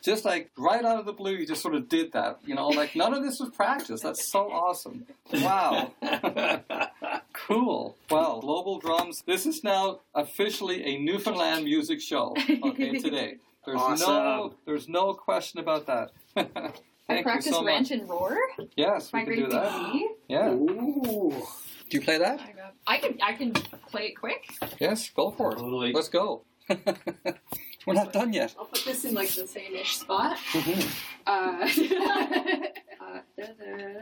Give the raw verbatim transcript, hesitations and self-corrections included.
just like right out of the blue, you just sort of did that. You know, like none of this was practice. That's so awesome. Wow. Cool. Well, Global Drums, this is now officially a Newfoundland music show, okay, today. There's Awesome. no there's no question about that. I Thank practice you so ranch much. and roar. Yes, we My can great do that. big E. Yeah. Ooh. Do you play that? I can I can play it quick. Yes, go for it. Totally. Let's go. We're not done yet. I'll put this in like the same-ish spot. Mhm. Uh, uh, da, da,